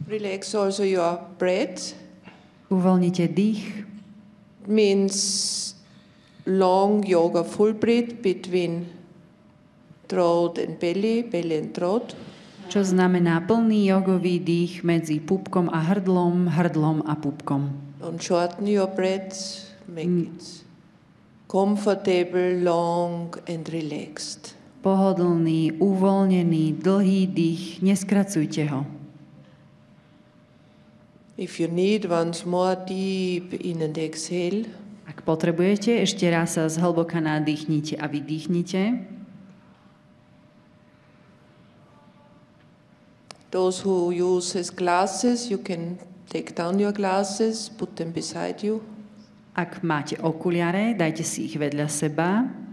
Relax also your breath. Uvoľnite dých. Means long yoga full breath between throat and belly, belly and throat. Čo znamená plný jogový dých medzi pupkom a hrdlom, hrdlom a pupkom. And shorten your breath, make it comfortable, long and relaxed. Pohodlný, uvoľnený, dlhý dých, neskracujte ho. If you need once more deep in and exhale. Ak potrebujete, ešte raz sa zhlboka nadýchnite a vydýchnite. Those who use glasses, you can take down your glasses, put them beside you. Ak máte okuliare, dajte si ich vedľa seba.